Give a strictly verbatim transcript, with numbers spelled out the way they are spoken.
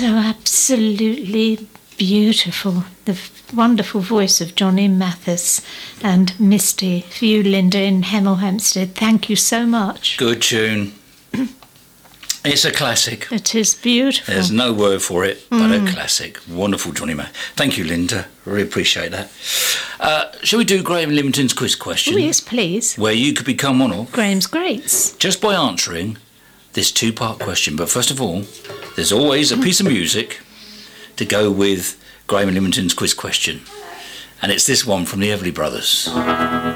So absolutely beautiful. The wonderful voice of Johnny Mathis and Misty for you, Linda, in Hemel Hempstead. Thank you so much. Good tune. It's a classic. It is beautiful. There's no word for it, but Mm. a classic. Wonderful, Johnny Mathis. Thank you, Linda. Really appreciate that. Uh, shall we do Graham Livingston's quiz question? Oh, yes, please. Where you could become one of Graham's Greats. just by answering this two-part question. But first of all, there's always a piece of music to go with Graham Livingston's quiz question. And it's this one from the Everly Brothers.